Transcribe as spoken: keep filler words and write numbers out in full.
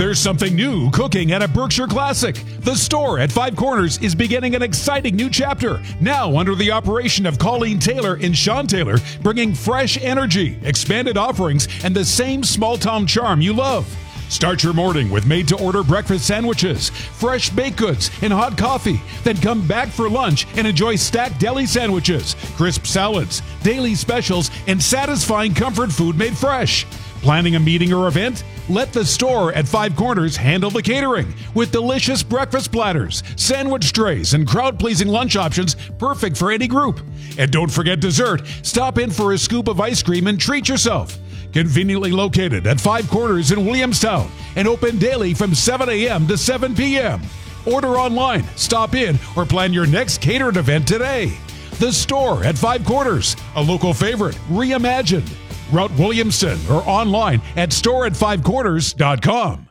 There's something new cooking at a Berkshire Classic. The store at Five Corners is beginning an exciting new chapter, now under the operation of Colleen Taylor and Sean Taylor, bringing fresh energy, expanded offerings, and the same small-town charm you love. Start your morning with made-to-order breakfast sandwiches, fresh baked goods, and hot coffee. Then come back for lunch and enjoy stacked deli sandwiches, crisp salads, daily specials, and satisfying comfort food made fresh. Planning a meeting or event? Let the store at Five Corners handle the catering with delicious breakfast platters, sandwich trays, and crowd-pleasing lunch options perfect for any group. And don't forget dessert. Stop in for a scoop of ice cream and treat yourself. Conveniently located at Five Corners in Williamstown and open daily from seven a.m. to seven p.m. Order online, stop in, or plan your next catered event today. The store at Five Corners, a local favorite reimagined. Route Williamson or online at store at five corners dot com.